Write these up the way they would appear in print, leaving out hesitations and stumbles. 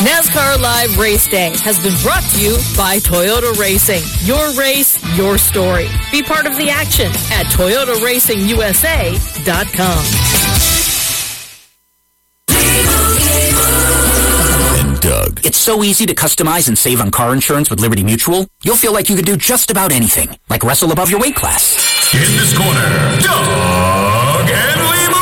NASCAR Live Race Day has been brought to you by Toyota Racing. Your race, your story. Be part of the action at ToyotaRacingUSA.com. And Doug. It's so easy to customize and save on car insurance with Liberty Mutual. You'll feel like you could do just about anything, like wrestle above your weight class. In this corner, Doug and Lemu.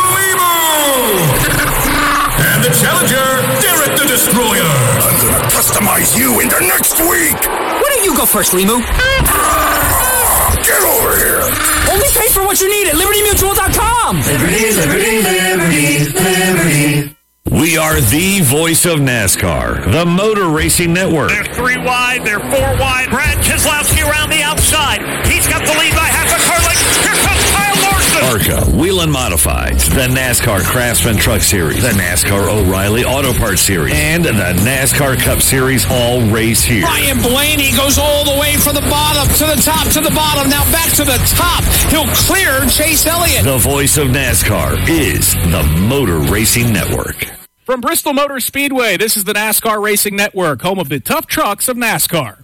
And the challenger, Derek the Destroyer. I'm gonna customize you into next week. Why don't you go first, Lemu? Get over here. Only pay for what you need at LibertyMutual.com. Liberty, liberty, liberty, liberty. We are the voice of NASCAR, the Motor Racing Network. They're 3 wide, they're 4 wide. Brad Keselowski around the outside. He's got the lead by half a car length. Here comes Kyle Larson. ARCA Whelen Modifieds, the NASCAR Craftsman Truck Series, the NASCAR O'Reilly Auto Parts Series, and the NASCAR Cup Series all race here. Ryan Blaney goes all the way from the bottom to the top to the bottom. Now back to the top. He'll clear Chase Elliott. The voice of NASCAR is the Motor Racing Network. From Bristol Motor Speedway, this is the NASCAR Racing Network, home of the tough trucks of NASCAR.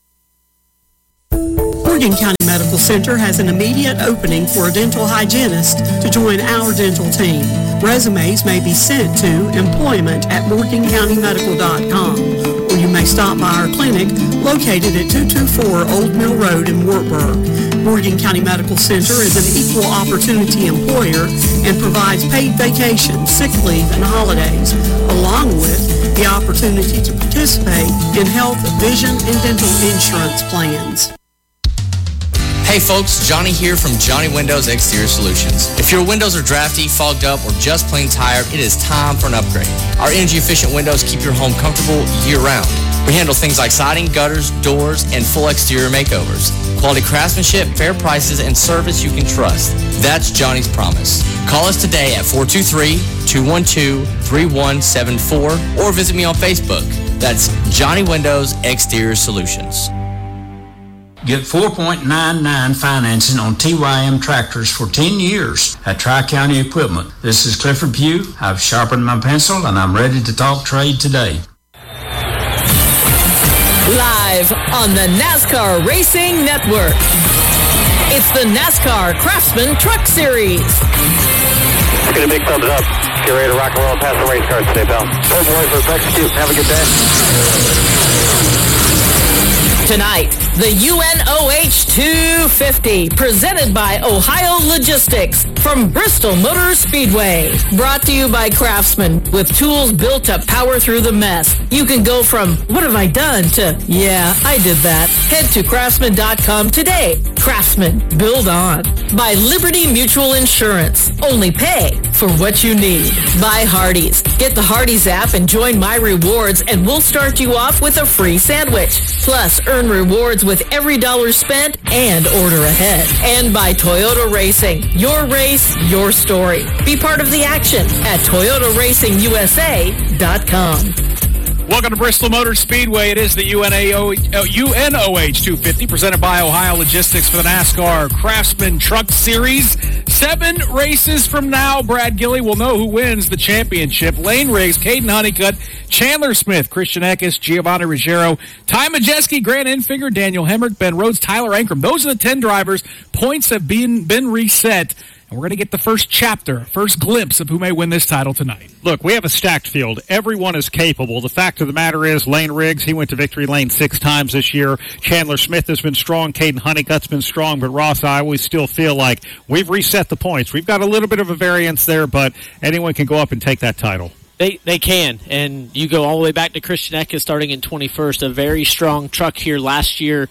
Morgan County Medical Center has an immediate opening for a dental hygienist to join our dental team. Resumes may be sent to employment@morgancounty.com, or you may stop by our clinic located at 224 Old Mill Road in Wartburg. Morgan County Medical Center is an equal opportunity employer and provides paid vacation, sick leave, and holidays, along with the opportunity to participate in health, vision, and dental insurance plans. Hey folks, Johnny here from Johnny Windows Exterior Solutions. If your windows are drafty, fogged up, or just plain tired, it is time for an upgrade. Our energy-efficient windows keep your home comfortable year-round. We handle things like siding, gutters, doors, and full exterior makeovers. Quality craftsmanship, fair prices, and service you can trust. That's Johnny's promise. Call us today at 423-212-3174 or visit me on Facebook. That's Johnny Windows Exterior Solutions. Get 4.99 financing on TYM tractors for 10 years at Tri-County Equipment. This is Clifford Pugh. I've sharpened my pencil and I'm ready to talk trade today. Live on the NASCAR Racing Network. It's the NASCAR Craftsman Truck Series. Get a big thumbs up. Get ready to rock and roll past the race cars today, pal. Oh boys, let's execute. Have a good day. Tonight, the UNOH 250, presented by Ohio Logistics from Bristol Motor Speedway. Brought to you by Craftsman, with tools built to power through the mess. You can go from, what have I done, to, yeah, I did that. Head to Craftsman.com today. Craftsman, build on. By Liberty Mutual Insurance. Only pay for what you need. By Hardee's. Get the Hardee's app and join My Rewards, and we'll start you off with a free sandwich. Plus, earn rewards with every dollar spent and order ahead. And by Toyota Racing. Your race, your story. Be part of the action at ToyotaRacingUSA.com. Welcome to Bristol Motor Speedway. It is the UNOH 250, presented by Ohio Logistics for the NASCAR Craftsman Truck Series. 7 races from now, Brad Gilley will know who wins the championship. Lane Riggs, Caden Honeycutt, Chandler Smith, Christian Eckes, Giovanni Ruggiero, Ty Majeski, Grant Enfinger, Daniel Hemrick, Ben Rhodes, Tyler Ankrum. Those are the 10 drivers. Points have been reset. And we're going to get the first chapter, first glimpse of who may win this title tonight. Look, we have a stacked field. Everyone is capable. The fact of the matter is, Lane Riggs, he went to victory lane 6 times this year. Chandler Smith has been strong. Caden Honeycutt's been strong. But, Ross, I always still feel like we've reset the points. We've got a little bit of a variance there, but anyone can go up and take that title. They can, and you go all the way back to Christian Eckes starting in 21st, a very strong truck here last year,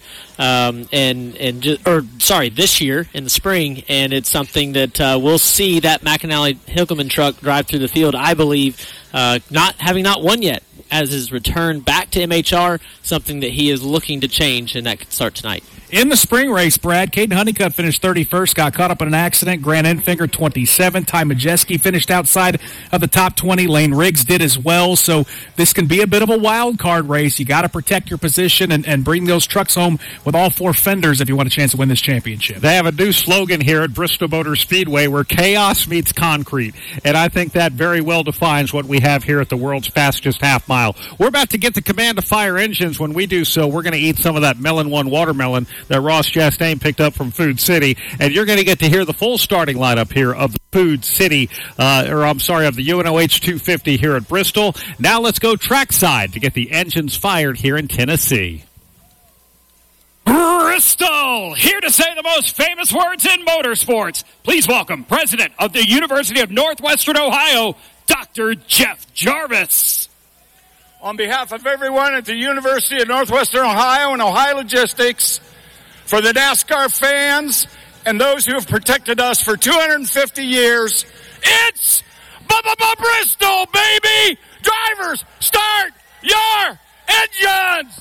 this year in the spring, and it's something that we'll see that McAnally Hilkeman truck drive through the field, I believe, not won yet, as his return back to MHR, something that he is looking to change, and that could start tonight. In the spring race, Brad, Caden Honeycutt finished 31st, got caught up in an accident. Grant Enfinger, 27. Ty Majeski finished outside of the top 20. Lane Riggs did as well. So this can be a bit of a wild card race. You got to protect your position and bring those trucks home with all four fenders if you want a chance to win this championship. They have a new slogan here at Bristol Motor Speedway where chaos meets concrete. And I think that very well defines what we have here at the world's fastest half mile. We're about to get the command to fire engines. When we do so, we're going to eat some of that Melon One watermelon that Ross Chastain picked up from Food City, and you're going to get to hear the full starting lineup here of the Food City, of the UNOH 250 here at Bristol. Now let's go trackside to get the engines fired here in Tennessee. Bristol, here to say the most famous words in motorsports. Please welcome President of the University of Northwestern Ohio, Dr. Jeff Jarvis. On behalf of everyone at the University of Northwestern Ohio and Ohio Logistics, for the NASCAR fans and those who have protected us for 250 years, it's Bristol, baby! Drivers, start your engines!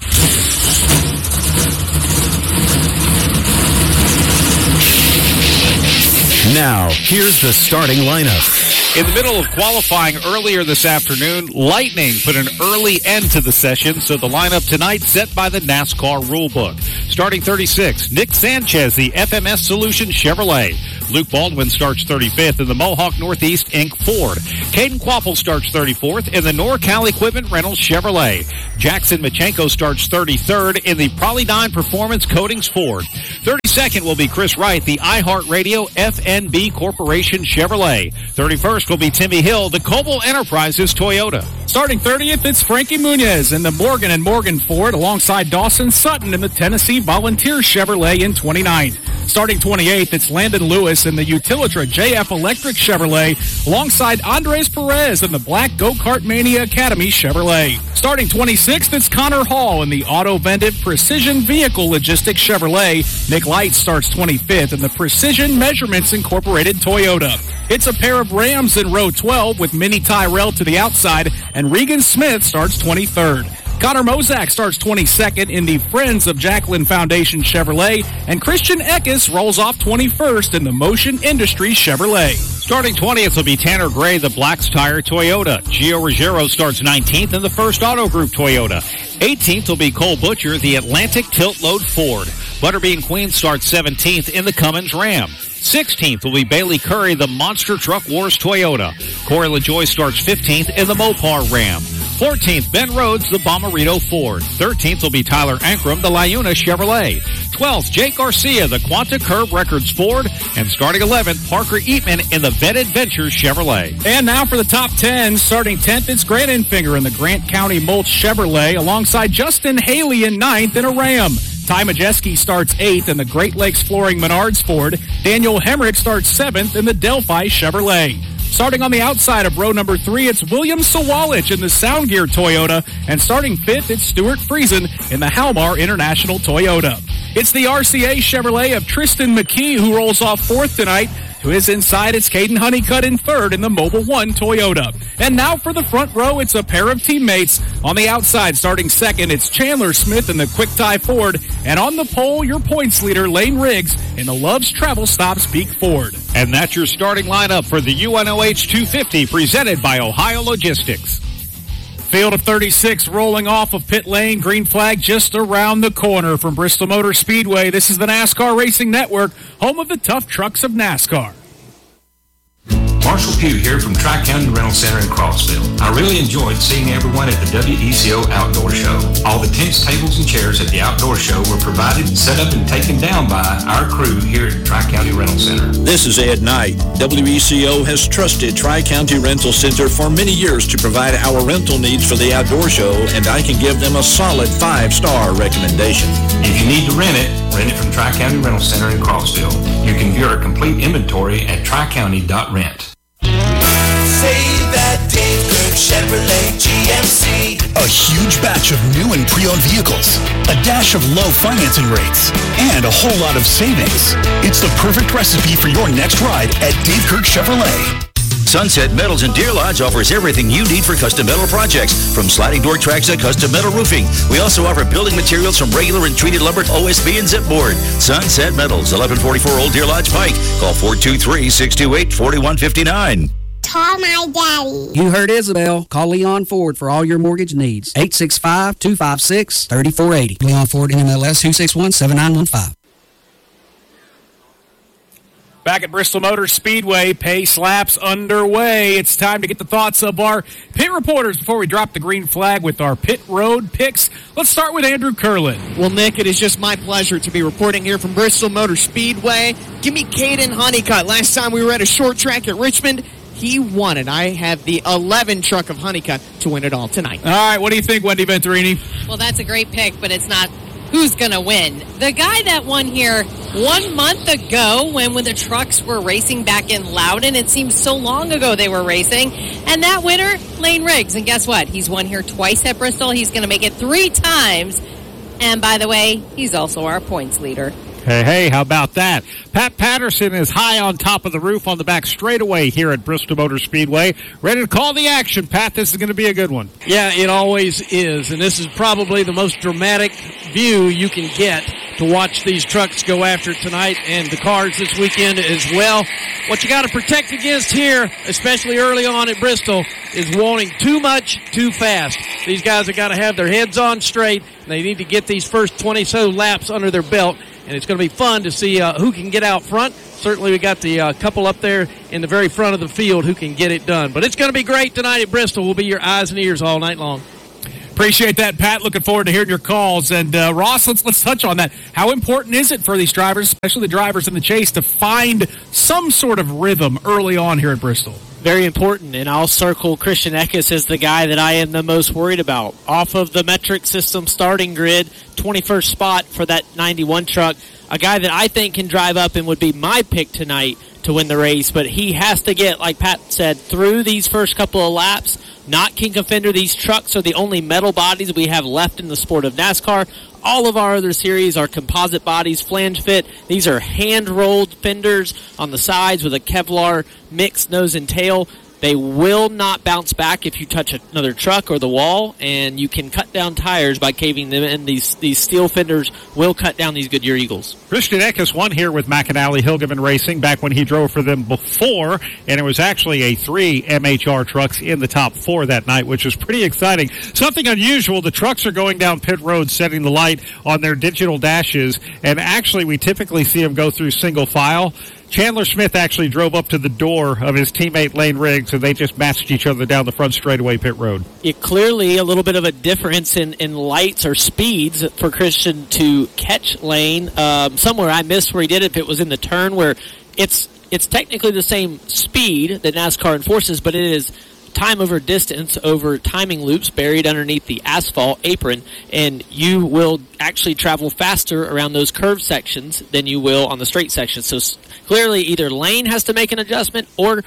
Now, here's the starting lineup. In the middle of qualifying earlier this afternoon, lightning put an early end to the session, so the lineup tonight set by the NASCAR rulebook. Starting 36, Nick Sanchez, the FMS Solution Chevrolet. Luke Baldwin starts 35th in the Mohawk Northeast Inc. Ford. Caden Quappel starts 34th in the NorCal Equipment Reynolds Chevrolet. Jackson Machenko starts 33rd in the Prolydyne Performance Coatings Ford. 32nd will be Chris Wright, the iHeartRadio FNB Corporation Chevrolet. 31st will be Timmy Hill, the Coble Enterprises Toyota. Starting 30th, it's Frankie Muniz in the Morgan & Morgan Ford alongside Dawson Sutton in the Tennessee Volunteer Chevrolet in 29th. Starting 28th, it's Landon Lewis in the Utilitra JF Electric Chevrolet alongside Andres Perez in the Black Go-Kart Mania Academy Chevrolet. Starting 26th, it's Connor Hall in the Auto Vendit Precision Vehicle Logistics Chevrolet. Nick Light starts 25th in the Precision Measurements Incorporated Toyota. It's a pair of Rams in row 12 with Minnie Tyrell to the outside, and Regan Smith starts 23rd. Connor Mozak starts 22nd in the Friends of Jacqueline Foundation Chevrolet, and Christian Eckes rolls off 21st in the Motion Industries Chevrolet. Starting 20th will be Tanner Gray, the Black's Tire Toyota. Gio Ruggiero starts 19th in the First Auto Group Toyota. 18th will be Cole Butcher, the Atlantic Tilt Load Ford. Butterbean Queen starts 17th in the Cummins Ram. 16th will be Bailey Curry, the Monster Truck Wars Toyota. Corey LaJoy starts 15th in the Mopar Ram. 14th, Ben Rhodes, the Bomarito Ford. 13th will be Tyler Ankrum, the Liuna Chevrolet. 12th, Jake Garcia, the Quanta Curb Records Ford. And starting 11th, Parker Eatman in the Vetted Ventures Chevrolet. And now for the top 10. Starting 10th, it's Grant Enfinger in the Grant County Mulch Chevrolet alongside Justin Haley in 9th in a Ram. Ty Majeski starts 8th in the Great Lakes Flooring Menards Ford. Daniel Hemrick starts 7th in the Delphi Chevrolet. Starting on the outside of row number 3, it's William Sawalich in the Soundgear Toyota. And starting 5th, it's Stuart Friesen in the Halmar International Toyota. It's the RCA Chevrolet of Tristan McKee who rolls off 4th tonight. To his inside, it's Caden Honeycutt in 3rd in the Mobile One Toyota. And now for the front row, it's a pair of teammates. On the outside, starting 2nd, it's Chandler Smith in the Quick Tie Ford. And on the pole, your points leader, Lane Riggs, in the Love's Travel Stops Peak Ford. And that's your starting lineup for the UNOH 250 presented by Ohio Logistics. Field of 36 rolling off of pit lane. Green flag just around the corner from Bristol Motor Speedway. This is the NASCAR Racing Network, home of the tough trucks of NASCAR. Marshall Pugh here from Tri-County Rental Center in Crossville. I really enjoyed seeing everyone at the WECO Outdoor Show. All the tents, tables, and chairs at the Outdoor Show were provided, set up, and taken down by our crew here at Tri-County Rental Center. This is Ed Knight. WECO has trusted Tri-County Rental Center for many years to provide our rental needs for the Outdoor Show, and I can give them a solid 5-star recommendation. If you need to rent it from Tri-County Rental Center in Crossville. You can view our complete inventory at tricounty.rent. Save that Dave Kirk Chevrolet GMC. A huge batch of new and pre-owned vehicles, a dash of low financing rates, and a whole lot of savings. It's the perfect recipe for your next ride at Dave Kirk Chevrolet. Sunset Metals in Deer Lodge offers everything you need for custom metal projects, from sliding door tracks to custom metal roofing. We also offer building materials from regular and treated lumber, OSB, and zipboard. Sunset Metals, 1144 Old Deer Lodge Pike. Call 423-628-4159. Call my daddy. You heard Isabel. Call Leon Ford for all your mortgage needs. 865-256-3480. Leon Ford, NMLS 261-7915. Back at Bristol Motor Speedway, pace laps underway. It's time to get the thoughts of our pit reporters before we drop the green flag with our pit road picks. Let's start with Andrew Curlin. Well, Nick, it is just my pleasure to be reporting here from Bristol Motor Speedway. Give me Caden Honeycutt. Last time we were at a short track at Richmond, he won it. I have the 11 truck of Honeycutt to win it all tonight. All right, what do you think, Wendy Venturini? Well, that's a great pick, but it's not who's going to win. The guy that won here 1 month ago when the trucks were racing back in Loudon, it seems so long ago they were racing, and that winner, Lane Riggs. And guess what? He's won here twice at Bristol. He's going to make it 3 times. And by the way, he's also our points leader. Hey, how about that? Pat Patterson is high on top of the roof on the back straightaway here at Bristol Motor Speedway. Ready to call the action, Pat. This is going to be a good one. Yeah, it always is. And this is probably the most dramatic view you can get to watch these trucks go after tonight and the cars this weekend as well. What you got to protect against here, especially early on at Bristol, is wanting too much too fast. These guys have got to have their heads on straight. They need to get these first 20-so laps under their belt. And it's going to be fun to see who can get out front. Certainly we got the couple up there in the very front of the field who can get it done. But it's going to be great tonight at Bristol. We'll be your eyes and ears all night long. Appreciate that, Pat. Looking forward to hearing your calls. And, Ross, let's touch on that. How important is it for these drivers, especially the drivers in the chase, to find some sort of rhythm early on here at Bristol? Very important, and I'll circle Christian Eckes as the guy that I am the most worried about. Off of the metric system starting grid, 21st spot for that 91 truck, a guy that I think can drive up and would be my pick tonight to win the race, but he has to get, like Pat said, through these first couple of laps. Not King of Fender. These trucks are the only metal bodies we have left in the sport of NASCAR. All of our other series are composite bodies, flange fit. These are hand-rolled fenders on the sides with a Kevlar mixed nose and tail. They will not bounce back if you touch another truck or the wall, and you can cut down tires by caving them in. These steel fenders will cut down these Goodyear Eagles. Christian Eckes won here with McAnally Hilgeman Racing back when he drove for them before, and it was actually 3 MHR trucks in the top 4 that night, which was pretty exciting. Something unusual, the trucks are going down pit road setting the light on their digital dashes, and actually we typically see them go through single file. Chandler Smith actually drove up to the door of his teammate Lane Riggs, and they just matched each other down the front straightaway pit road. Clearly a little bit of a difference in lights or speeds for Christian to catch Lane. Somewhere I missed where he did it, if it was in the turn where it's technically the same speed that NASCAR enforces, but it is time over distance over timing loops buried underneath the asphalt apron, and you will actually travel faster around those curved sections than you will on the straight sections. So clearly either Lane has to make an adjustment or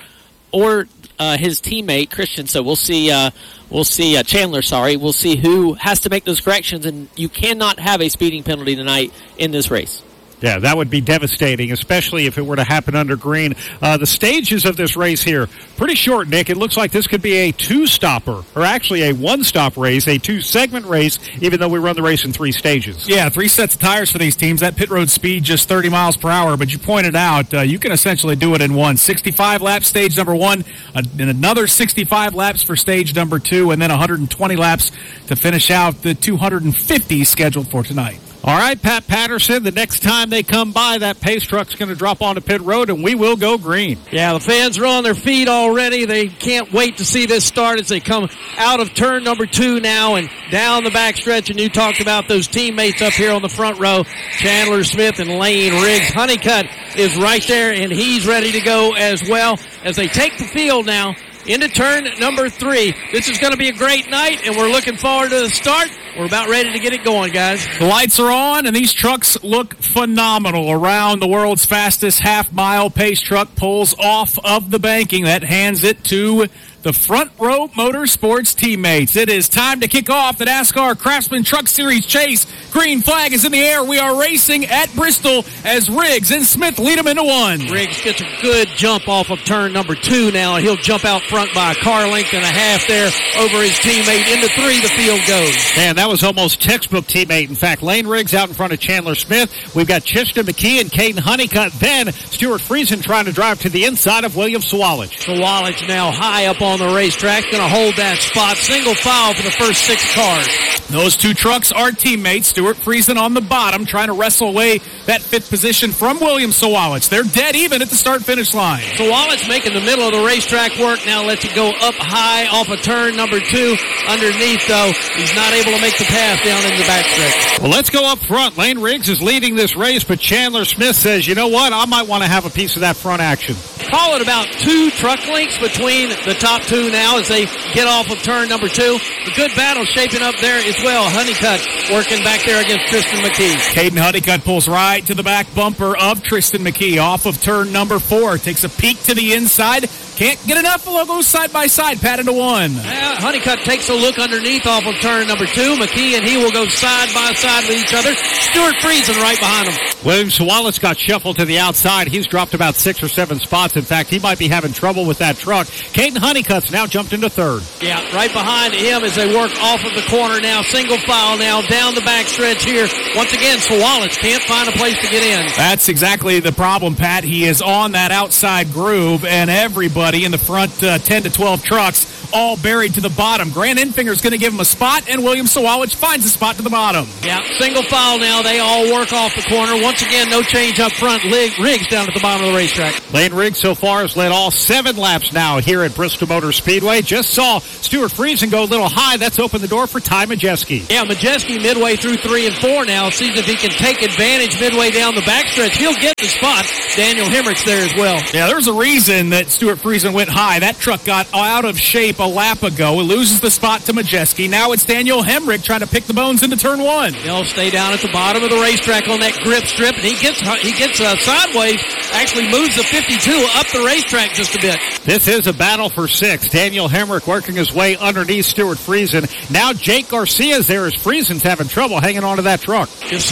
his teammate Christian. So we'll see Chandler, we'll see who has to make those corrections, and you cannot have a speeding penalty tonight in this race. Yeah, that would be devastating, especially if it were to happen under green. The stages of this race here, pretty short, Nick. It looks like this could be a 2-stopper, or actually a 1-stop race, a 2-segment race, even though we run the race in 3 stages. Yeah, 3 sets of tires for these teams. That pit road speed, just 30 miles per hour. But you pointed out, you can essentially do it in one. 65 laps, stage number 1, and another 65 laps for stage number 2, and then 120 laps to finish out the 250 scheduled for tonight. All right, Pat Patterson, the next time they come by, that pace truck's going to drop onto pit road, and we will go green. Yeah, the fans are on their feet already. They can't wait to see this start as they come out of turn number 2 now and down the backstretch. And you talked about those teammates up here on the front row, Chandler Smith and Lane Riggs. Honeycutt is right there, and he's ready to go as well as they take the field now into turn number 3. This is going to be a great night, and we're looking forward to the start. We're about ready to get it going, guys. The lights are on, and these trucks look phenomenal. Around the world's fastest half-mile pace truck pulls off of the banking. That hands it to the Front Row Motorsports teammates. It is time to kick off the NASCAR Craftsman Truck Series chase. Green flag is in the air. We are racing at Bristol as Riggs and Smith lead them into one. Riggs gets a good jump off of turn number 2 now, and he'll jump out front by a car length and a half there over his teammate. Into 3, the field goes. Man, that was almost textbook teammate. In fact, Lane Riggs out in front of Chandler Smith. We've got Tristan McKee and Caden Honeycutt. Then Stuart Friesen trying to drive to the inside of William Sawalich. Sawalich now high up on the racetrack, going to hold that spot. Single file for the first 6 cars. Those 2 trucks are teammates. Stuart Friesen on the bottom, trying to wrestle away that 5th position from William Sawalich. They're dead even at the start-finish line. Sawalich making the middle of the racetrack work. Now lets it go up high off of turn number 2. Underneath, though, he's not able to make the pass down in the backstretch. Well, let's go up front. Lane Riggs is leading this race, but Chandler Smith says, you know what, I might want to have a piece of that front action. Call it about 2 truck lengths between the top 2 now as they get off of turn number 2. A good battle shaping up there as well. Honeycutt working back there against Tristan McKee. Caden Honeycutt pulls right to the back bumper of Tristan McKee off of turn number 4. Takes a peek to the inside. Can't get enough. We'll go side by side. Pat into 1. Honeycutt takes a look underneath off of turn number 2. McKee and he will go side by side with each other. Stuart Friesen right behind him. William Sawalich got shuffled to the outside. He's dropped about 6 or 7 spots. In fact, he might be having trouble with that truck. Caden Honeycutt's now jumped into 3rd. Yeah, right behind him as they work off of the corner now. Single file now down the backstretch here. Once again, Sawalich can't find a place to get in. That's exactly the problem, Pat. He is on that outside groove, and everybody in the front 10 to 12 trucks all buried to the bottom. Grant Enfinger's going to give him a spot, and William Sawalich finds a spot to the bottom. Yeah, single file now. They all work off the corner. Once again, no change up front. Riggs down at the bottom of the racetrack. Lane Riggs so far has led all 7 laps now here at Bristol Motor Speedway. Just saw Stuart Friesen go a little high. That's opened the door for Ty Majeski. Yeah, Majeski midway through 3 and 4 now. Sees if he can take advantage midway down the backstretch. He'll get the spot. Daniel Hemrick's there as well. Yeah, there's a reason that Stuart Friesen went high. That truck got out of shape a lap ago. It loses the spot to Majeski. Now it's Daniel Hemrick trying to pick the bones into turn 1. He'll stay down at the bottom of the racetrack on that grip strip, and he gets sideways. Actually moves the 52 up the racetrack just a bit. This is a battle for 6. Daniel Hemrick working his way underneath Stuart Friesen. Now Jake Garcia's there as Friesen's having trouble hanging onto that truck.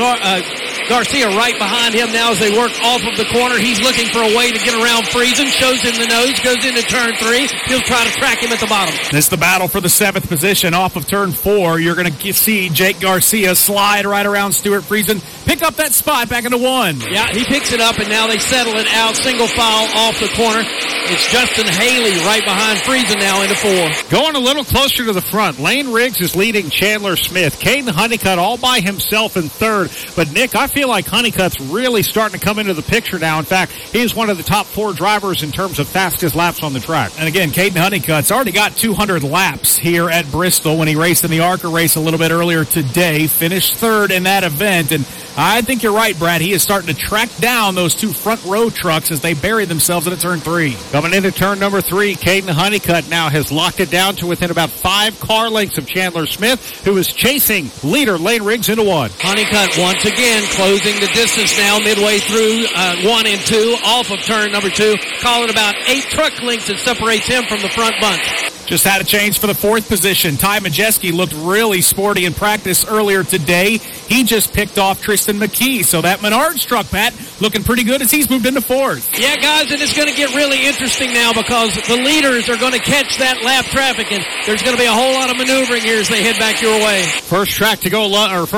Garcia right behind him now as they work off of the corner. He's looking for a way to get around Friesen. Shows him the nose, goes into turn 3. He'll try to track him at the bottom. This is the battle for the 7th position off of turn 4. You're going to see Jake Garcia slide right around Stuart Friesen, pick up that spot back into 1. Yeah, he picks it up, and now they settle it out. Single file off the corner. It's Justin Haley right behind Friesen now into 4. Going a little closer to the front. Lane Riggs is leading Chandler Smith. Caden Honeycutt all by himself in 3rd. But, Nick, I feel like Honeycutt's really starting to come into the picture now. In fact, he's one of the top 4 drivers in terms of fastest laps on the track. And again, Caden Honeycutt's already got 200 laps here at Bristol when he raced in the ARCA race a little bit earlier today. Finished 3rd in that event. And I think you're right, Brad. He is starting to track down those 2 front row trucks as they bury themselves into turn 3. Coming into turn number 3, Caden Honeycutt now has locked it down to within about 5 car lengths of Chandler Smith, who is chasing leader Lane Riggs into 1. Honeycutt once again closing the distance now midway through 1 and 2 off of turn number 2. Call it about 8 truck lengths that separates him from the front bunch. Just had a change for the 4th position. Ty Majeski looked really sporty in practice earlier today. He just picked off Tristan McKee. So that Menards truck, Pat, looking pretty good as he's moved into 4th. Yeah, guys, and it's going to get really interesting now because the leaders are going to catch that lap traffic, and there's going to be a whole lot of maneuvering here as they head back your way. First truck to go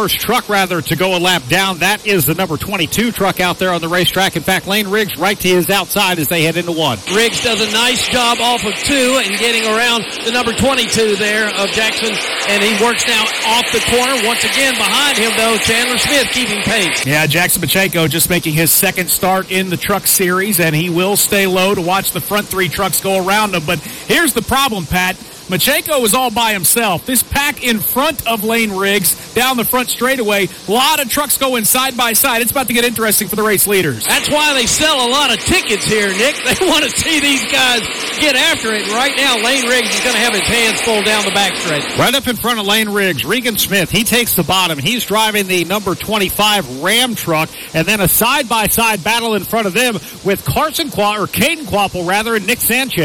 a lap down. That is the number 22 truck out there on the racetrack. In fact, Lane Riggs right to his outside as they head into 1. Riggs does a nice job off of 2 and getting around the number 22 there of Jackson, and he works now off the corner. Once again, behind him, though, Chandler Smith keeping pace. Yeah, Jackson Pacheco just making his 2nd start in the truck series, and he will stay low to watch the front 3 trucks go around him. But here's the problem, Pat. Macheco was all by himself. This pack in front of Lane Riggs down the front straightaway. A lot of trucks going side by side. It's about to get interesting for the race leaders. That's why they sell a lot of tickets here, Nick. They want to see these guys get after it. Right now, Lane Riggs is going to have his hands full down the backstretch. Right up in front of Lane Riggs, Regan Smith. He takes the bottom. He's driving the number 25 Ram truck. And then a side-by-side battle in front of them with Caden Kvapil, and Nick Sanchez.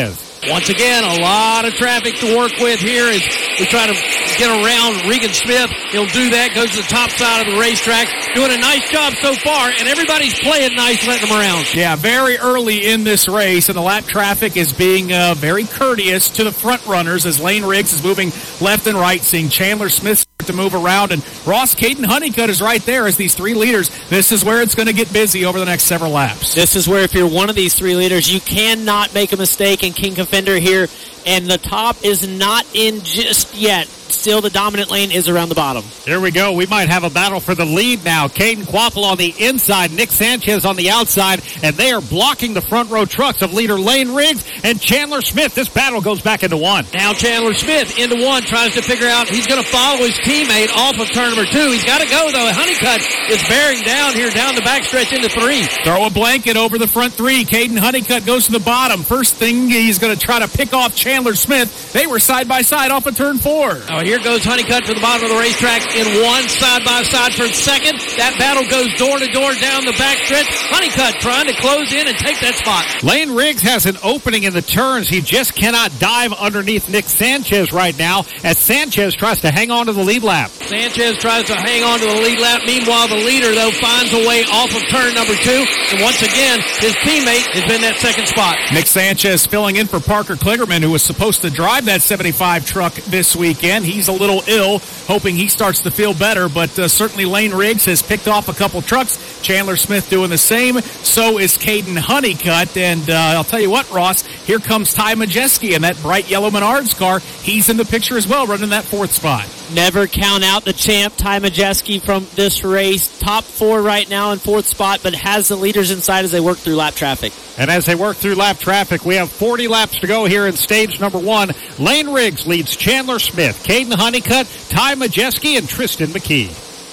Once again, a lot of traffic to work with here as we try to get around Regan Smith. He'll do that, goes to the top side of the racetrack, doing a nice job so far, and everybody's playing nice, letting them around. Yeah, very early in this race, and the lap traffic is being very courteous to the front runners as Lane Riggs is moving left and right, seeing Chandler Smith start to move around, and Ross Caden Honeycutt is right there as these three leaders. This is where it's going to get busy over the next several laps. This is where if you're one of these three leaders, you cannot make a mistake in King Offender here, and the top is not in just yet. Still, the dominant lane is around the bottom. Here we go. We might have a battle for the lead now. Caden Quapple on the inside, Nick Sanchez on the outside, and they are blocking the front row trucks of leader Lane Riggs and Chandler Smith. This battle goes back into one. Now Chandler Smith into one, tries to figure out he's going to follow his teammate off of turn number 2. He's got to go, though. Honeycutt is bearing down here down the backstretch into 3. Throw a blanket over the front 3. Caden Honeycutt goes to the bottom. First thing, he's going to try to pick off Chandler Smith. They were side by side off of turn 4. Oh, here goes Honeycutt to the bottom of the racetrack in one, side by side for second. That battle goes door to door down the backstretch. Honeycutt trying to close in and take that spot. Lane Riggs has an opening in the turns. He just cannot dive underneath Nick Sanchez right now as Sanchez tries to hang on to the lead lap. Sanchez tries to hang on to the lead lap. Meanwhile, the leader, though, finds a way off of turn number 2. And once again, his teammate has been that second spot. Nick Sanchez filling in for Parker Kligerman, who was supposed to drive that 75 truck this weekend. He's a little ill, hoping he starts to feel better, but certainly Lane Riggs has picked off a couple trucks. Chandler Smith doing the same. So is Caden Honeycutt. And I'll tell you what, Ross, here comes Ty Majeski in that bright yellow Menards car. He's in the picture as well, running that 4th spot. Never count out the champ, Ty Majeski, from this race. Top 4 right now in 4th spot, but has the leaders inside as they work through lap traffic. And as they work through lap traffic, we have 40 laps to go here in stage number 1. Lane Riggs leads Chandler Smith, Caden Honeycutt, Ty Majeski, and Tristan McKee.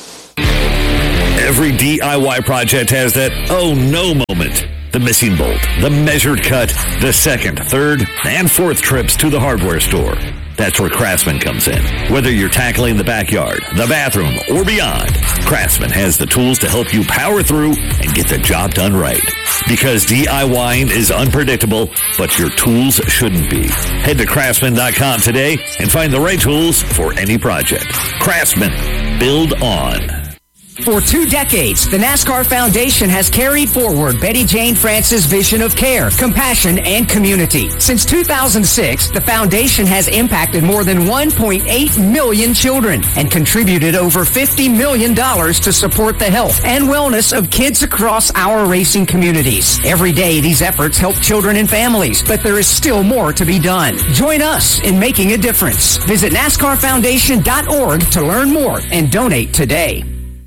Every DIY project has that oh no moment. The missing bolt, the measured cut, the 2nd, 3rd, and 4th trips to the hardware store. That's where Craftsman comes in. Whether you're tackling the backyard, the bathroom, or beyond, Craftsman has the tools to help you power through and get the job done right. Because DIYing is unpredictable, but your tools shouldn't be. Head to Craftsman.com today and find the right tools for any project. Craftsman. Build on. For 2 decades, the NASCAR Foundation has carried forward Betty Jane France's vision of care, compassion, and community. Since 2006, the foundation has impacted more than 1.8 million children and contributed over $50 million to support the health and wellness of kids across our racing communities. Every day, these efforts help children and families, but there is still more to be done. Join us in making a difference. Visit NASCARFoundation.org to learn more and donate today.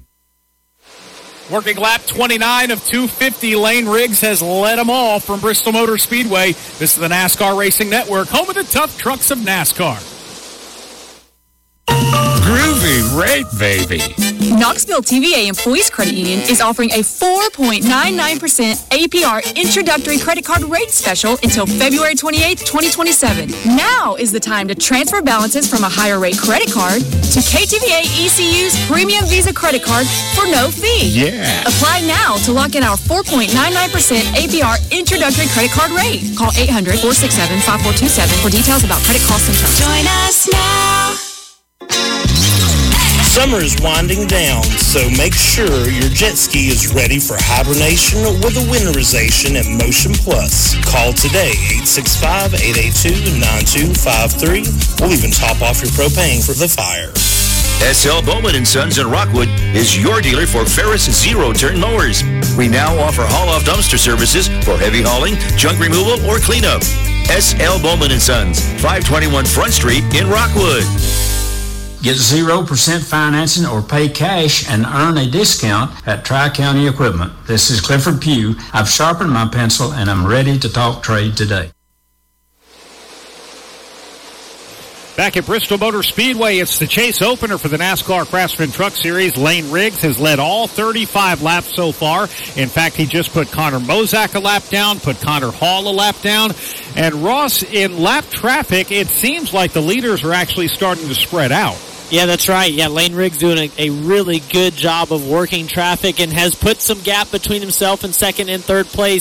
Working lap 29 of 250, Lane Riggs has led them all from Bristol Motor Speedway. This is the NASCAR Racing Network, home of the tough trucks of NASCAR. Groovy rate, baby. Knoxville TVA Employees Credit Union is offering a 4.99% APR introductory credit card rate special until February 28, 2027. Now is the time to transfer balances from a higher rate credit card to KTVA ECU's Premium Visa credit card for no fee. Yeah. Apply now to lock in our 4.99% APR introductory credit card rate. Call 800-467-5427 for details about credit costs and terms. Join us now. Summer is winding down, so make sure your jet ski is ready for hibernation with a winterization at Motion Plus. Call today, 865-882-9253. We'll even top off your propane for the fire. S.L. Bowman & Sons in Rockwood is your dealer for Ferris zero-turn mowers. We now offer haul-off dumpster services for heavy hauling, junk removal, or cleanup. S.L. Bowman & Sons, 521 Front Street in Rockwood. Get 0% financing or pay cash and earn a discount at Tri-County Equipment. This is Clifford Pugh. I've sharpened my pencil and I'm ready to talk trade today. Back at Bristol Motor Speedway, it's the chase opener for the NASCAR Craftsman Truck Series. Lane Riggs has led all 35 laps so far. In fact, he just put Connor Mozak a lap down, put Connor Hall a lap down. And Ross, in lap traffic, it seems like the leaders are actually starting to spread out. Yeah, that's right. Yeah, Lane Riggs doing a really good job of working traffic and has put some gap between himself and second and third place.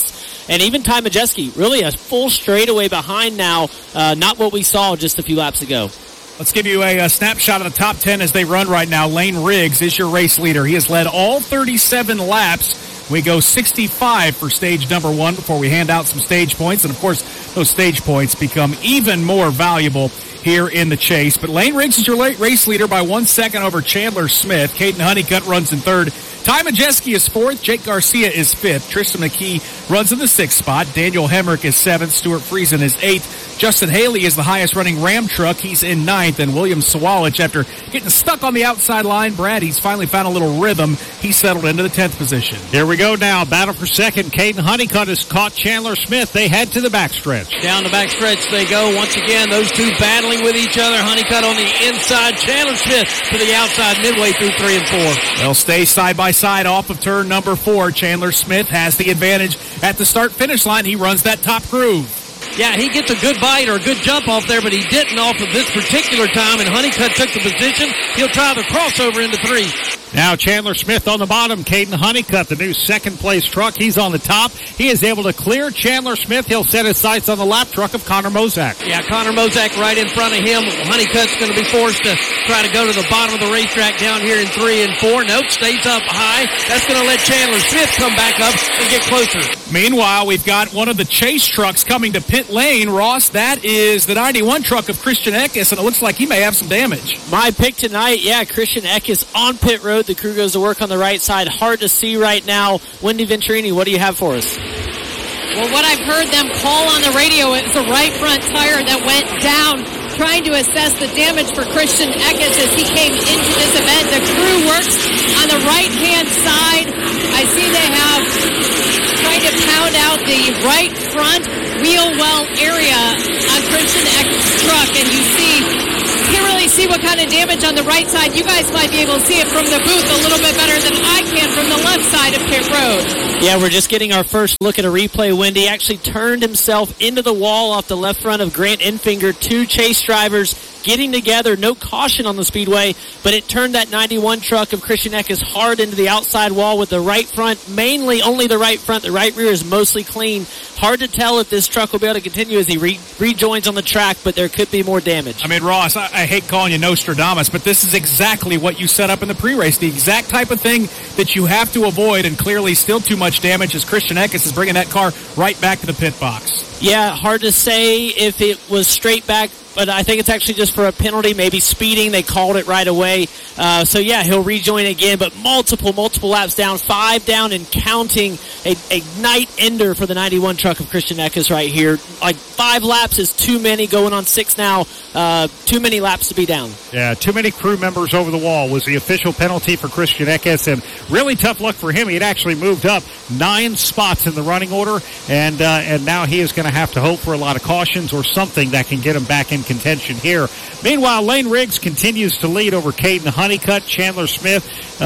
And even Ty Majeski, really a full straightaway behind now, not what we saw just a few laps ago. Let's give you a snapshot of the top 10 as they run right now. Lane Riggs is your race leader. He has led all 37 laps. We go 65 for stage number 1 before we hand out some stage points. And, of course, those stage points become even more valuable here in the chase. But Lane Riggs is your race leader by 1 second over Chandler Smith. Caden Honeycutt runs in third. Ty Majeski is fourth. Jake Garcia is fifth. Tristan McKee runs in the sixth spot. Daniel Hemrick is seventh. Stuart Friesen is eighth. Justin Haley is the highest running Ram truck. He's in ninth. And William Sawalich, after getting stuck on the outside line, Brad, he's finally found a little rhythm. He settled into the 10th position. Here we go now. Battle for second. Caden Honeycutt has caught Chandler Smith. They head to the backstretch. Down the backstretch they go. Once again, those two battling with each other. Honeycutt on the inside. Chandler Smith to the outside midway through 3 and 4. They'll stay side by side off of turn number 4. Chandler Smith has the advantage at the start-finish line. He runs that top groove. Yeah, he gets a good bite or a good jump off there, but he didn't off of this particular time, and Honeycutt took the position. He'll try the crossover into 3. Now Chandler Smith on the bottom. Caden Honeycutt, the new second-place truck. He's on the top. He is able to clear Chandler Smith. He'll set his sights on the lap truck of Connor Mozak. Yeah, Connor Mozak right in front of him. Honeycutt's going to be forced to try to go to the bottom of the racetrack down here in 3 and 4. Nope, stays up high. That's going to let Chandler Smith come back up and get closer. Meanwhile, we've got one of the chase trucks coming to pit lane. Ross, that is the 91 truck of Christian Eckes, and it looks like he may have some damage. My pick tonight, Christian Eckes on pit road. The crew goes to work on the right side. Hard to see right now. Wendy Venturini, what do you have for us? Well, what I've heard them call on the radio, it's a right front tire that went down, trying to assess the damage for Christian Eckes as he came into this event. The crew works on the right-hand side. I see they have trying to pound out the right front wheel well area on Christian Eckes' truck, and you can't really see what kind of damage on the right side. You guys might be able to see it from the booth a little bit better than I can from the left side of pit road. Yeah, we're just getting our first look at a replay. Wendy actually turned himself into the wall off the left front of Grant Enfinger. 2 chase drivers getting together. No caution on the speedway, but it turned that 91 truck of Christian Eckes hard into the outside wall with the right front, mainly only the right front. The right rear is mostly clean. Hard to tell if this truck will be able to continue as he rejoins on the track, but there could be more damage. I mean, Ross, I hate calling you Nostradamus, but this is exactly what you set up in the pre-race. The exact type of thing that you have to avoid, and clearly still too much damage as Christian Eckes is bringing that car right back to the pit box. Yeah, hard to say if it was straight back, but I think it's actually just for a penalty, maybe speeding. They called it right away. So, he'll rejoin again, but multiple laps down, 5 down and counting. A night ender for the 91 truck of Christian Eckes right here. Like 5 laps is too many, going on 6 now. Too many laps to be down. Yeah, too many crew members over the wall was the official penalty for Christian Eckes, and really tough luck for him. He had actually moved up 9 spots in the running order, and now he is going to have to hope for a lot of cautions or something that can get him back in contention here. Meanwhile, Lane Riggs continues to lead over Caden Honeycutt, Chandler Smith,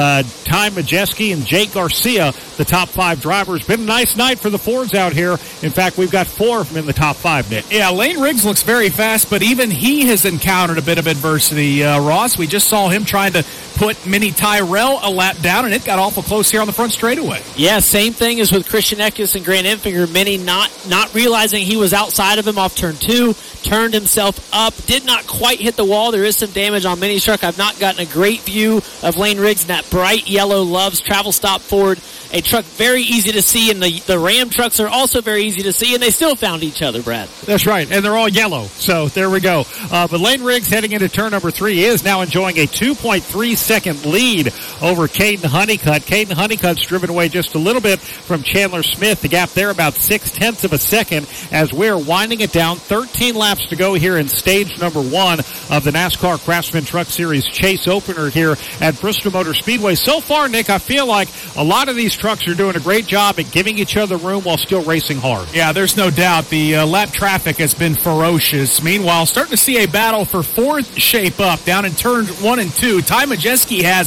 Ty Majeski, and Jake Garcia, the top 5 drivers. Been a nice night for the Fords out here. In fact, we've got 4 of them in the top 5, Nick. Yeah, Lane Riggs looks very fast, but even he has encountered a bit of adversity, Ross. We just saw him trying to put Mini Tyrell a lap down, and it got awful close here on the front straightaway. Yeah, same thing as with Christian Eckes and Grant Enfinger. Mini not realizing he was outside of him off turn 2, turned himself up, did not quite hit the wall. There is some damage on Mini's truck. I've not gotten a great view of Lane Riggs in that bright yellow Love's Travel Stop Ford. A truck very easy to see, and the Ram trucks are also very easy to see, and they still found each other, Brad. That's right, and they're all yellow, so there we go. But Lane Riggs heading into turn number 3 is now enjoying a 2.3-second lead over Caden Honeycutt. Caden Honeycutt's driven away just a little bit from Chandler Smith. The gap there about 0.6 of a second as we're winding it down. 13 laps to go here in stage number 1 of the NASCAR Craftsman Truck Series chase opener here at Bristol Motor Speedway. So far, Nick, I feel like a lot of these trucks are doing a great job at giving each other room while still racing hard. Yeah, there's no doubt. The lap traffic has been ferocious. Meanwhile, starting to see a battle for 4th shape up down in turns 1 and 2. Ty Majeski has it.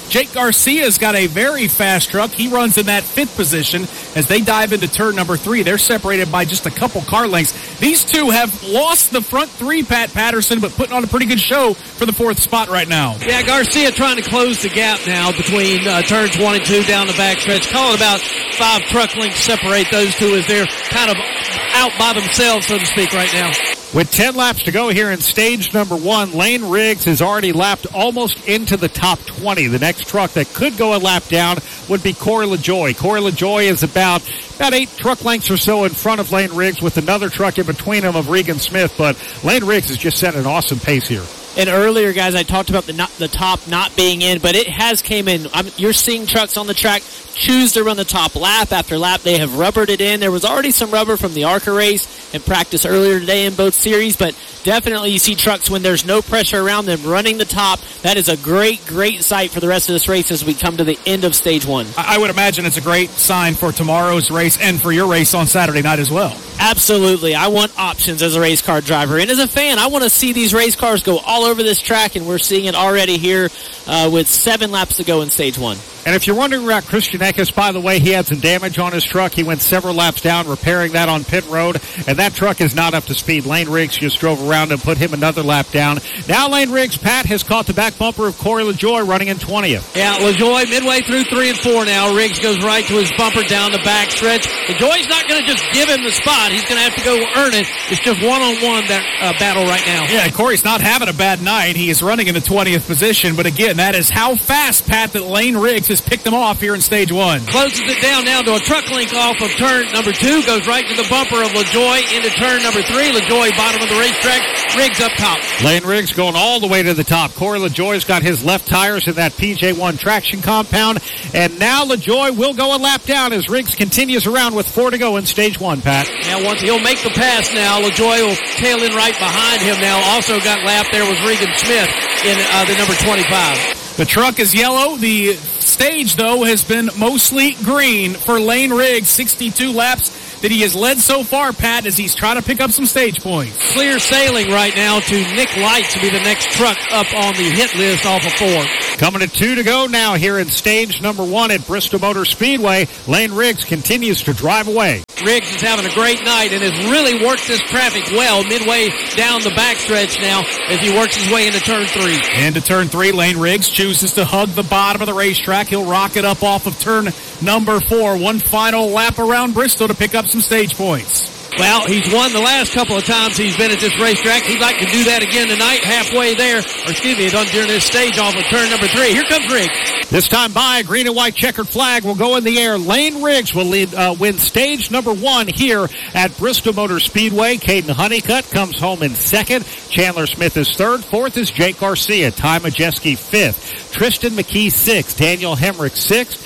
Jake Garcia's got a very fast truck. He runs in that 5th position as they dive into turn number 3. They're separated by just a couple car lengths. These two have lost the front 3, Pat Patterson, but putting on a pretty good show for the 4th spot right now. Yeah, Garcia trying to close the gap now between turns 1 and 2 down the backstretch. Call it about 5 truck lengths separate those two as they're kind of out by themselves, so to speak, right now. With 10 laps to go here in stage number 1, Lane Riggs has already lapped almost into the top 20. The next truck that could go a lap down would be Corey LaJoie. Corey LaJoie is about 8 truck lengths or so in front of Lane Riggs with another truck in between them of Regan Smith. But Lane Riggs has just set an awesome pace here. And earlier, guys, I talked about the top not being in, but it has came in. You're seeing trucks on the track choose to run the top lap after lap. They have rubbered it in. There was already some rubber from the ARCA race and practice earlier today in both series, but definitely you see trucks when there's no pressure around them running the top. That is a great sight for the rest of this race as we come to the end of stage 1. I would imagine it's a great sign for tomorrow's race and for your race on Saturday night as well. Absolutely. I want options as a race car driver. And as a fan, I want to see these race cars go all over this track, and we're seeing it already here with 7 laps to go in stage 1. And if you're wondering about Christian Eckes, by the way, he had some damage on his truck. He went several laps down repairing that on pit road, and that truck is not up to speed. Lane Riggs just drove around and put him another lap down. Now Lane Riggs, Pat, has caught the back bumper of Corey LaJoie running in 20th. Yeah, LaJoie midway through 3 and 4 now. Riggs goes right to his bumper down the back stretch. LaJoie's not going to just give him the spot. He's going to have to go earn it. It's just one-on-one battle right now. Yeah, Corey's not having a bad night. He is running in the 20th position, but again, that is how fast, Pat, that Lane Riggs has picked them off here in stage 1. Closes it down now to a truck length off of turn number 2. Goes right to the bumper of LaJoie into turn number 3. LaJoie bottom of the racetrack. Riggs up top. Lane Riggs going all the way to the top. Corey LaJoie's got his left tires in that PJ1 traction compound. And now LaJoie will go a lap down as Riggs continues around with 4 to go in stage 1, Pat. Now once he'll make the pass now, LaJoie will tail in right behind him now. Also got lapped there was Regan Smith in the number 25. The truck is yellow. The stage, though, has been mostly green for Lane Riggs. 62 laps that he has led so far, Pat, as he's trying to pick up some stage points. Clear sailing right now to Nick Light to be the next truck up on the hit list off of 4. Coming to 2 to go now here in stage number 1 at Bristol Motor Speedway. Lane Riggs continues to drive away. Riggs is having a great night and has really worked this traffic well midway down the backstretch now as he works his way into turn 3. Into turn 3, Lane Riggs chooses to hug the bottom of the racetrack. He'll rock it up off of turn number 4. One final lap around Bristol to pick up some stage points. Well, he's won the last couple of times he's been at this racetrack. He'd like to do that again tonight, halfway there. Or excuse me, during this stage off of turn number 3. Here comes Riggs. This time by, a green and white checkered flag will go in the air. Lane Riggs will win stage number 1 here at Bristol Motor Speedway. Caden Honeycutt comes home in 2nd. Chandler Smith is 3rd. 4th is Jake Garcia. Ty Majeski 5th. Tristan McKee 6th. Daniel Hemrick 6th.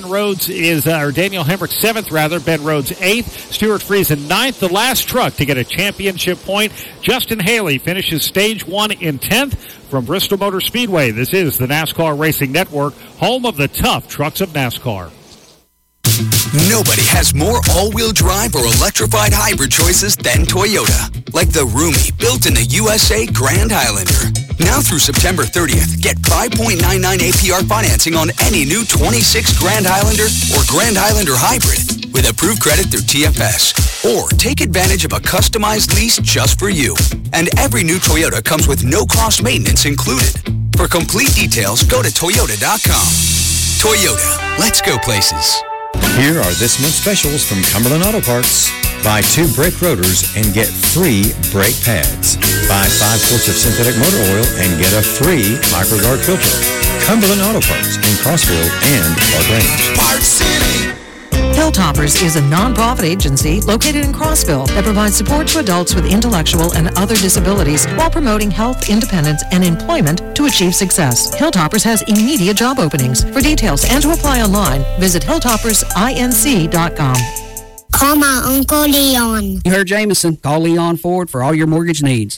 Daniel Hemrick 7th rather. Ben Rhodes 8th. Stuart Friesen 9th. The last truck to get a championship point, Justin Haley, finishes stage 1 in 10th. From Bristol Motor Speedway, this is the NASCAR Racing Network, home of the tough trucks of NASCAR. Nobody has more all-wheel drive or electrified hybrid choices than Toyota. Like the roomy, built-in-the USA Grand Highlander. Now through September 30th, get 5.99 APR financing on any new 26 Grand Highlander or Grand Highlander Hybrid with approved credit through TFS. Or take advantage of a customized lease just for you. And every new Toyota comes with no-cost maintenance included. For complete details, go to Toyota.com. Toyota, let's go places. Here are this month's specials from Cumberland Auto Parts. Buy 2 brake rotors and get free brake pads. Buy 5 quarts of synthetic motor oil and get a free MicroGuard filter. Cumberland Auto Parts in Crossville and Park Range. Park City! Hilltoppers is a nonprofit agency located in Crossville that provides support to adults with intellectual and other disabilities while promoting health, independence, and employment to achieve success. Hilltoppers has immediate job openings. For details and to apply online, visit hilltoppersinc.com. Call my Uncle Leon. You heard Jameson. Call Leon Ford for all your mortgage needs.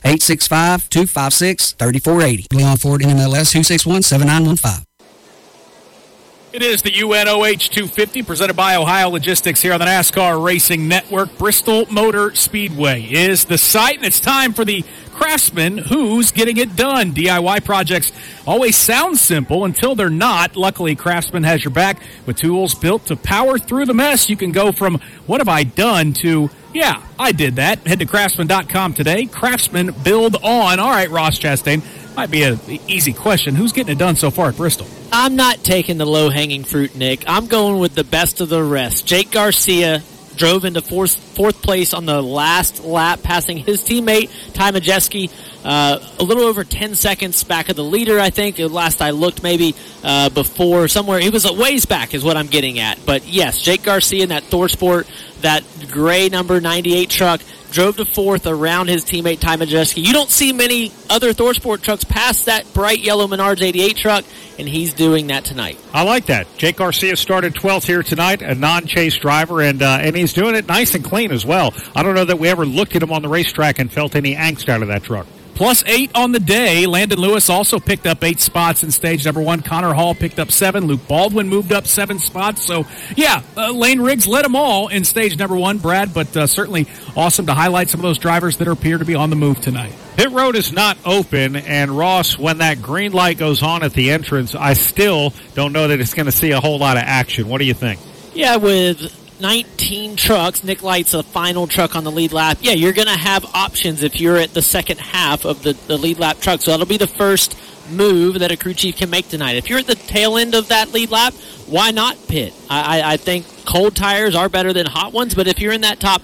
865-256-3480. Leon Ford, NMLS 261-7915. It is the UNOH 250 presented by Ohio Logistics here on the NASCAR Racing Network. Bristol Motor Speedway is the site, and it's time for the Craftsman Who's Getting It Done. DIY projects always sound simple until they're not. Luckily, Craftsman has your back with tools built to power through the mess. You can go from what have I done to, yeah, I did that. Head to craftsman.com today. Craftsman build on. All right, Ross Chastain. Might be an easy question. Who's getting it done so far at Bristol? I'm not taking the low-hanging fruit, Nick. I'm going with the best of the rest. Jake Garcia drove into fourth place on the last lap, passing his teammate, Ty Majeski, a little over 10 seconds back of the leader, I think. Last I looked, maybe before, somewhere. He was a ways back is what I'm getting at. But, yes, Jake Garcia in that ThorSport, that gray number 98 truck, drove to fourth around his teammate, Ty Majeski. You don't see many other ThorSport trucks pass that bright yellow Menards 88 truck, and he's doing that tonight. I like that. Jake Garcia started 12th here tonight, a non-chase driver, and he's doing it nice and clean as well. I don't know that we ever looked at him on the racetrack and felt any angst out of that truck. Plus 8 on the day. Landon Lewis also picked up 8 spots in stage number 1. Connor Hall picked up 7. Luke Baldwin moved up 7 spots. So, yeah, Lane Riggs led them all in stage number 1, Brad, but certainly awesome to highlight some of those drivers that appear to be on the move tonight. Pit road is not open, and Ross, when that green light goes on at the entrance, I still don't know that it's going to see a whole lot of action. What do you think? Yeah, with 19 trucks, Nick Light's the final truck on the lead lap. Yeah, you're going to have options if you're at the second half of the lead lap truck. So that'll be the first move that a crew chief can make tonight. If you're at the tail end of that lead lap, why not pit? I think cold tires are better than hot ones, but if you're in that top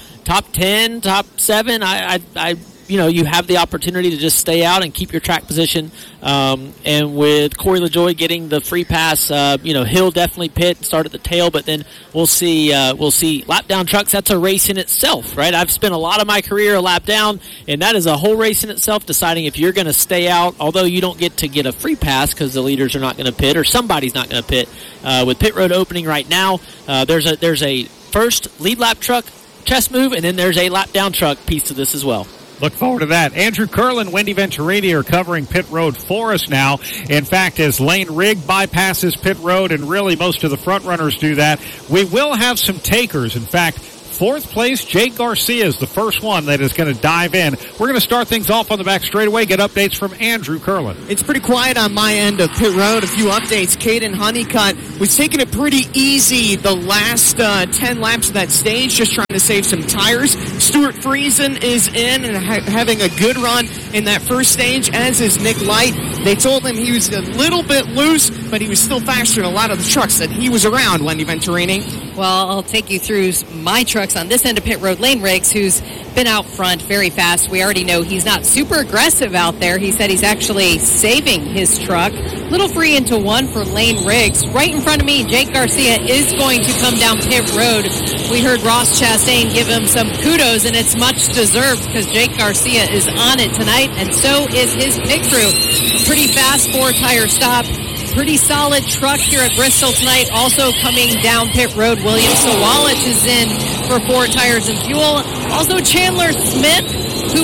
10, top 7, you have the opportunity to just stay out and keep your track position. And with Corey LaJoie getting the free pass, he'll definitely pit and start at the tail. But then we'll see lap down trucks. That's a race in itself, right? I've spent a lot of my career a lap down, and that is a whole race in itself. Deciding if you're going to stay out, although you don't get to get a free pass because the leaders are not going to pit or somebody's not going to pit. With pit road opening right now, there's a first lead lap truck chest move, and then there's a lap down truck piece to this as well. Look forward to that. Andrew Curlin, Wendy Venturini are covering pit road for us now. In fact, as Lane Rigg bypasses pit road, and really most of the front runners do that, we will have some takers. In fact, fourth place, Jake Garcia is the first one that is going to dive in. We're going to start things off on the back straightaway, get updates from Andrew Curlin. It's pretty quiet on my end of pit road. A few updates. Caden Honeycutt was taking it pretty easy the last 10 laps of that stage, just trying to save some tires. Stuart Friesen is in and having a good run in that first stage, as is Nick Light. They told him he was a little bit loose, but he was still faster than a lot of the trucks that he was around, Wendy Venturini. Well, I'll take you through my trucks on this end of pit road. Lane Riggs, who's been out front very fast. We already know he's not super aggressive out there. He said he's actually saving his truck. Little free into 1 for Lane Riggs. Right in front of me, Jake Garcia is going to come down pit road. We heard Ross Chastain give him some kudos, and it's much deserved because Jake Garcia is on it tonight, and so is his pit crew. A pretty fast 4-tire stop. Pretty solid truck here at Bristol tonight. Also coming down pit road, William Sawalich is in for 4 tires and fuel. Also Chandler Smith, who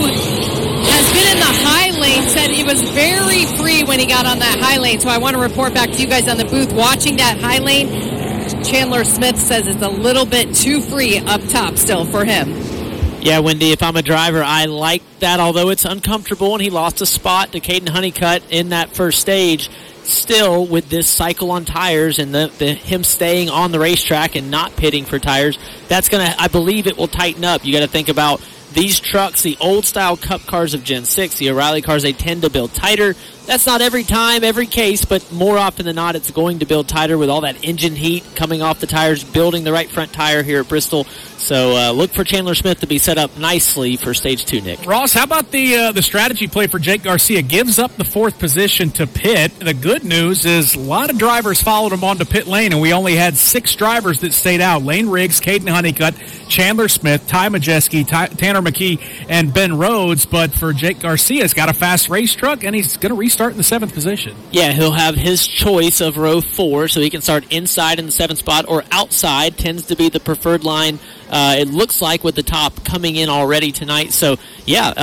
has been in the high lane, said he was very free when he got on that high lane. So I want to report back to you guys on the booth watching that high lane. Chandler Smith says it's a little bit too free up top still for him. Yeah, Wendy, if I'm a driver, I like that, although it's uncomfortable, and he lost a spot to Caden Honeycutt in that first stage. Still, with this cycle on tires and him staying on the racetrack and not pitting for tires, that's going to, I believe it will tighten up. You got to think about these trucks, the old-style Cup cars of Gen 6, the O'Reilly cars, they tend to build tighter. That's not every time, every case, but more often than not, it's going to build tighter with all that engine heat coming off the tires, building the right front tire here at Bristol. So look for Chandler Smith to be set up nicely for Stage 2, Nick. Ross, how about the strategy play for Jake Garcia? Gives up the 4th position to pit. The good news is a lot of drivers followed him onto pit lane, and we only had 6 drivers that stayed out. Lane Riggs, Caden Honeycutt, Chandler Smith, Ty Majeski, Tanner McKee, and Ben Rhodes. But for Jake Garcia, he's got a fast race truck, and he's going to restart in the 7th position. Yeah, he'll have his choice of row 4, so he can start inside in the 7th spot or outside. Tends to be the preferred line. It looks like with the top coming in already tonight. So, yeah,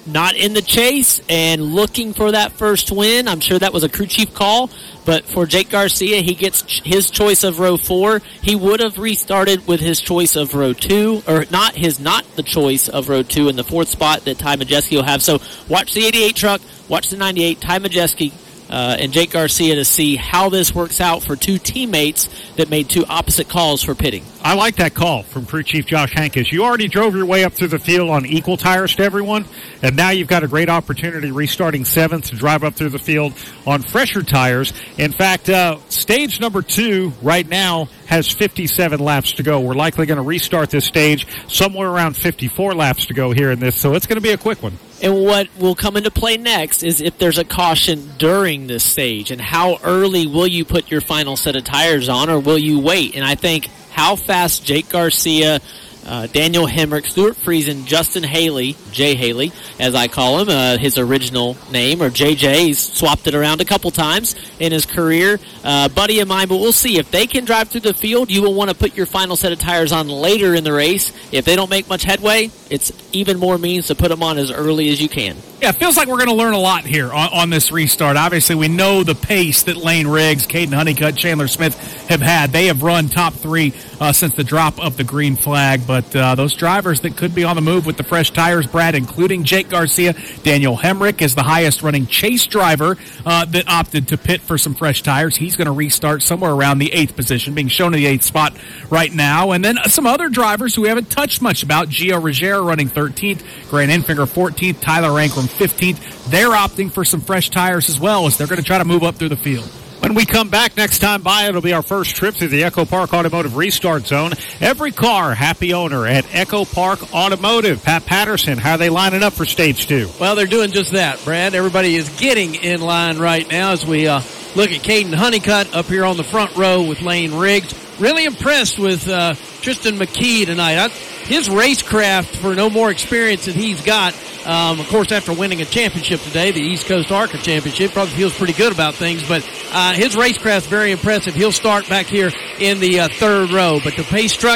not in the chase and looking for that first win. I'm sure that was a crew chief call, but for Jake Garcia, he gets his choice of row 4. He would have restarted with his choice of row 2, or not the choice of row 2 in the 4th spot that Ty Majeski will have. So watch the 88 truck, watch the 98, Ty Majeski, and Jake Garcia to see how this works out for two teammates that made two opposite calls for pitting. I like that call from Crew Chief Josh Hankus. You already drove your way up through the field on equal tires to everyone, and now you've got a great opportunity restarting 7th to drive up through the field on fresher tires. In fact, stage number 2 right now has 57 laps to go. We're likely going to restart this stage somewhere around 54 laps to go here in this, so it's going to be a quick one. And what will come into play next is if there's a caution during this stage, and how early will you put your final set of tires on, or will you wait? And I think how fast Jake Garcia, Daniel Hemrick, Stuart Friesen, Justin Haley, Jay Haley, as I call him, his original name, or JJ. He's swapped it around a couple times in his career. Buddy of mine, but we'll see. If they can drive through the field, you will want to put your final set of tires on later in the race. If they don't make much headway, it's even more means to put them on as early as you can. Yeah, it feels like we're going to learn a lot here on this restart. Obviously, we know the pace that Lane Riggs, Caden Honeycutt, Chandler Smith have had. They have run top 3 since the drop of the green flag. But those drivers that could be on the move with the fresh tires, Brad, including Jake Garcia, Daniel Hemrick is the highest-running chase driver that opted to pit for some fresh tires. He's going to restart somewhere around the 8th position, being shown in the 8th spot right now. And then some other drivers who we haven't touched much about. Gio Ruggiero running 13th, Grant Enfinger 14th, Tyler Ankrum 15th. They're opting for some fresh tires as well, as they're going to try to move up through the field. When we come back next time by, it'll be our first trip through the Echo Park Automotive Restart Zone. Every car, happy owner at Echo Park Automotive. Pat Patterson, how are they lining up for Stage 2? Well, they're doing just that, Brad. Everybody is getting in line right now as we look at Caden Honeycutt up here on the front row with Lane Riggs. Really impressed with Tristan McKee tonight. His racecraft for no more experience that he's got, of course, after winning a championship today, the East Coast ARCA Championship, probably feels pretty good about things, but his racecraft's very impressive. He'll start back here in the 3rd row, but the pace truck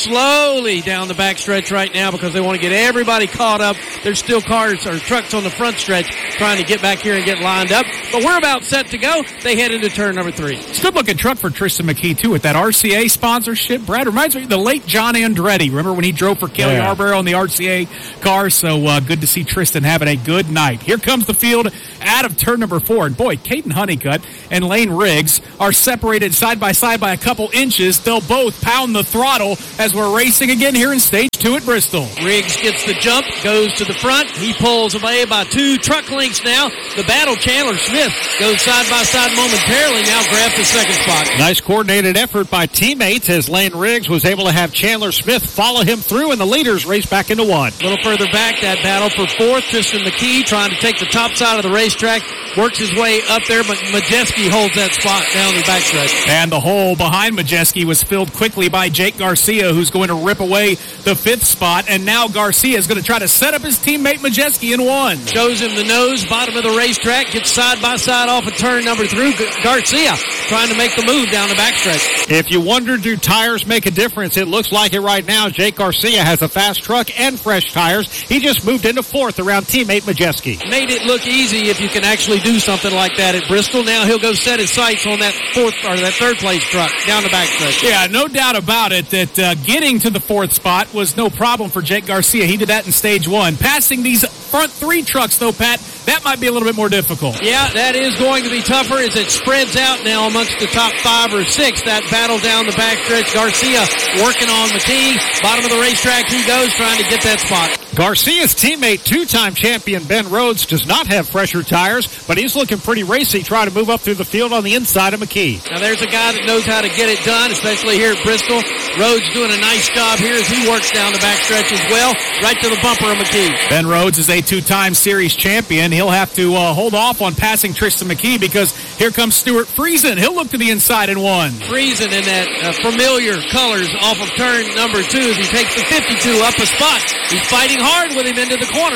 slowly down the backstretch right now because they want to get everybody caught up. There's still cars or trucks on the front stretch trying to get back here and get lined up, but we're about set to go. They head into turn number 3. It's a good-looking truck for Tristan McKee, too, with that RCA sponsorship. Brad, reminds me of the late John Andretti. Remember when he drove for Kelly Yarborough on the RCA car? So good to see Tristan having a good night. Here comes the field out of turn number 4. And boy, Caden Honeycutt and Lane Riggs are separated side by side by a couple inches. They'll both pound the throttle as we're racing again here in Stage 2 at Bristol. Riggs gets the jump, goes to the front. He pulls away by 2 truck lengths now. The battle, Chandler Smith goes side by side momentarily, now grabs the 2nd spot. Nice coordinated effort by teammates as Lane Riggs was able to have Chandler Smith follow him through, and the leaders race back into 1. A little further back, that battle for 4th. Tristan McKee trying to take the top side of the racetrack, works his way up there, but Majeski holds that spot down the backstretch. And the hole behind Majeski was filled quickly by Jake Garcia, who's going to rip away the 5th spot, and now Garcia is going to try to set up his teammate Majeski in 1. Shows him the nose, bottom of the racetrack, gets side by side off of turn number 3. Garcia trying to make the move down the backstretch. If you wonder, do tires make a difference? It looks like it right now. Jake Garcia has a fast truck and fresh tires. He just moved into 4th around teammate Majeski. Made it look easy if you can actually do something like that at Bristol. Now he'll go set his sights on that 4th or that 3rd place truck down the backstretch. Yeah, no doubt about it that getting to the 4th spot was no problem for Jake Garcia. He did that in Stage 1. Passing these front 3 trucks, though, Pat, that might be a little bit more difficult. Yeah, that is going to be tougher as it spreads out now amongst the top 5 or 6. That battle down the backstretch. Garcia working on McKee. Bottom of the racetrack he goes, trying to get that spot. Garcia's teammate, 2-time champion Ben Rhodes, does not have fresher tires, but he's looking pretty racy, trying to move up through the field on the inside of McKee. Now there's a guy that knows how to get it done, especially here at Bristol. Rhodes doing a nice job here as he works down the backstretch as well, right to the bumper of McKee. Ben Rhodes is a 2-time series champion. He'll have to hold off on passing Tristan McKee because here comes Stuart Friesen. He'll look to the inside in 1. Friesen in that familiar colors off of turn number 2 as he takes the 52 up a spot. He's fighting hard with him into the corner.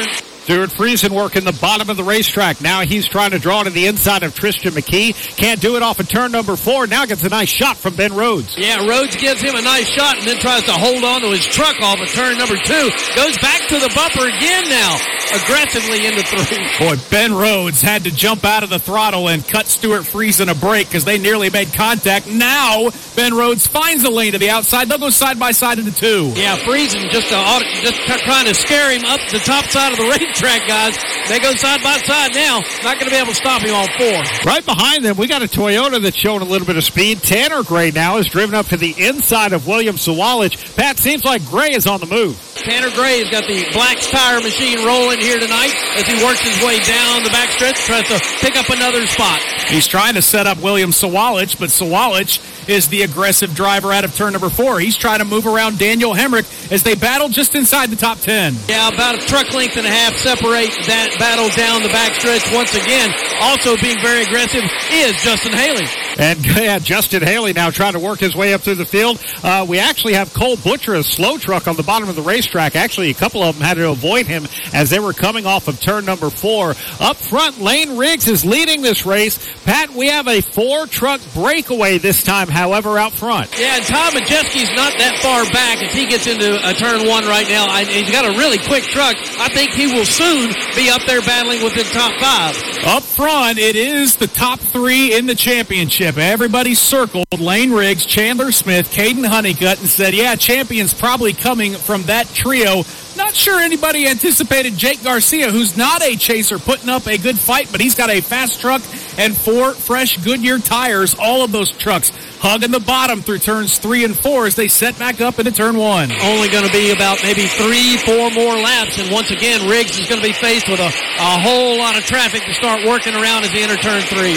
Stuart Friesen working the bottom of the racetrack. Now he's trying to draw to the inside of Tristan McKee. Can't do it off of turn number 4. Now gets a nice shot from Ben Rhodes. Yeah, Rhodes gives him a nice shot and then tries to hold on to his truck off of turn number 2. Goes back to the bumper again now. Aggressively into 3. Boy, Ben Rhodes had to jump out of the throttle and cut Stuart Friesen a break because they nearly made contact. Now Ben Rhodes finds a lane to the outside. They'll go side by side into 2. Yeah, Friesen just trying to scare him up the top side of the racetrack, guys. They go side by side now. Not going to be able to stop him on 4. Right behind them, we got a Toyota that's showing a little bit of speed. Tanner Gray now is driven up to the inside of William Sawalich. Pat, seems like Gray is on the move. Tanner Gray has got the Black's Tire machine rolling here tonight as he works his way down the backstretch, tries to pick up another spot. He's trying to set up William Sawalich, but Sawalich is the aggressive driver out of turn number 4. He's trying to move around Daniel Hemrick as they battle just inside the top 10. Yeah, about a truck length and a half separate that battle down the backstretch once again. Also being very aggressive is Justin Haley. And yeah, Justin Haley now trying to work his way up through the field. We actually have Cole Butcher, a slow truck on the bottom of the racetrack. Actually, a couple of them had to avoid him as they were coming off of turn number 4. Up front, Lane Riggs is leading this race. Pat, we have a 4-truck breakaway this time, however, out front. Yeah, and Tom Majeski's not that far back as he gets into turn 1 right now. He's got a really quick truck. I think he will soon be up there battling within top 5. Up front, it is the top 3 in the championship. Everybody circled Lane Riggs, Chandler Smith, Caden Honeycutt, and said, yeah, champion's probably coming from that trio. Not sure anybody anticipated Jake Garcia, who's not a chaser, putting up a good fight, but he's got a fast truck and 4 fresh Goodyear tires. All of those trucks hugging the bottom through turns 3 and 4 as they set back up into turn 1. Only going to be about maybe 3-4 more laps, and once again, Riggs is going to be faced with a whole lot of traffic to start working around as he enters turn 3.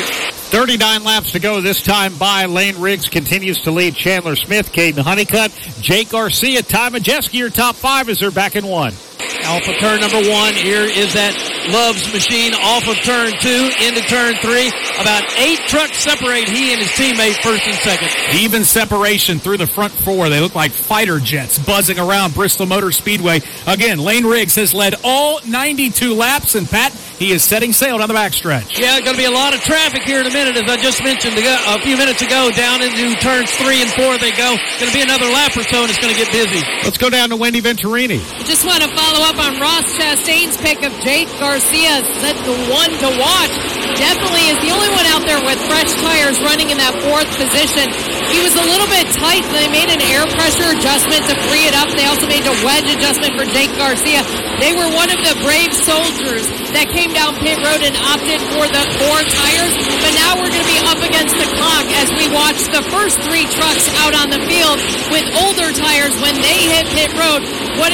39 laps to go this time by. Lane Riggs continues to lead Chandler Smith, Caden Honeycutt, Jake Garcia, Ty Majeski, your top 5 as they're back in 1. Off of turn number 1, here is that Love's machine off of turn 2 into turn 3. About 8 trucks separate he and his teammate first and second. Even separation through the front 4. They look like fighter jets buzzing around Bristol Motor Speedway. Again, Lane Riggs has led all 92 laps, and Pat, he is setting sail down the backstretch. Yeah, going to be a lot of traffic here in a minute, as I just mentioned a few minutes ago. Down into turns 3 and 4 they go. Going to be another lap or so, and it's going to get busy. Let's go down to Wendy Venturini. I just want to follow up on Ross Chastain's pick of Jake Garcia. Said the one to watch. Definitely is the only one out there with fresh tires running in that 4th position. He was a little bit tight. They made an air pressure adjustment to free it up. They also made a wedge adjustment for Jake Garcia. They were one of the brave soldiers that came down pit road and opted for the 4 tires. But now we're going to be up against the clock as we watch the first 3 trucks out on the field with older tires when they hit pit road. What